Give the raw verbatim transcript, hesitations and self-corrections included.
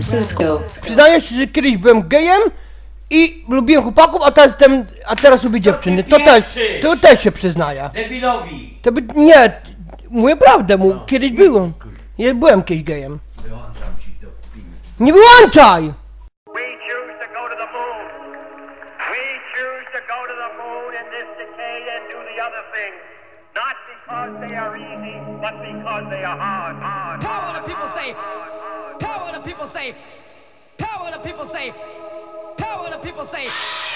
Francisco. Przyznaję się, że kiedyś byłem gejem i lubiłem chłopaków, a teraz jestem, a teraz lubię dziewczyny. To też, to też się przyznaję. Debilowi! To by, nie, mówię prawdę, mu, kiedyś byłem. Ja byłem kiedyś gejem. Wyłączam ci to w filmie. Nie wyłączaj! We choose to go to the moon. We choose to go to the moon in this decade and do the other things. Not because they are easy, but because they are hard, hard. Power the people say. Power the people say. Power the people say. Power the people say.